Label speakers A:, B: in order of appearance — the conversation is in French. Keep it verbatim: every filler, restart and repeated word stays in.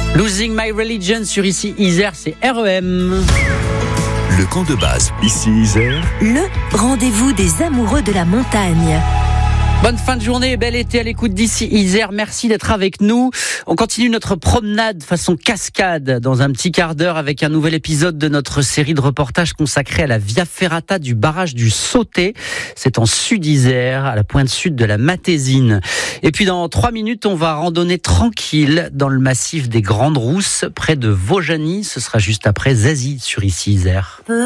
A: Losing My Religion sur ici Isère, c'est R E M.
B: Le camp de base, ici Isère.
C: Le rendez-vous des amoureux de la montagne.
A: Bonne fin de journée, bel été à l'écoute d'ici Isère. Merci d'être avec nous. On continue notre promenade façon cascade dans un petit quart d'heure avec un nouvel épisode de notre série de reportages consacrée à la Via Ferrata du barrage du Sauté. C'est en Sud-Isère, à la pointe sud de la Matésine. Et puis dans trois minutes, on va randonner tranquille dans le massif des Grandes Rousses, près de Vaujany. Ce sera juste après Zazie sur ici Isère.